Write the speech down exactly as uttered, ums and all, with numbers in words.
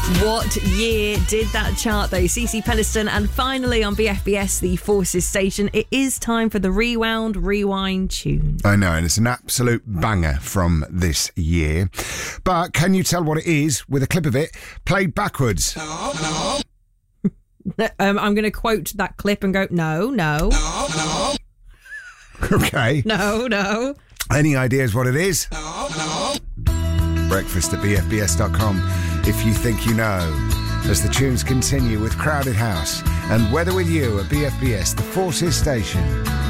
What year did that chart, though? Cece Peniston, and finally on B F B S, the Forces station, it is time for the Rewound Rewind tune. I know, and it's an absolute banger from this year. But can you tell what it is with a clip of it played backwards? No, no. um, I'm going to quote that clip and go, no, no. No, no. Okay. No, no. Any ideas what it is? No, no. Breakfast at b f b s dot com if you think you know. As the tunes continue with Crowded House and Weather With You at B F B S, the Forces station.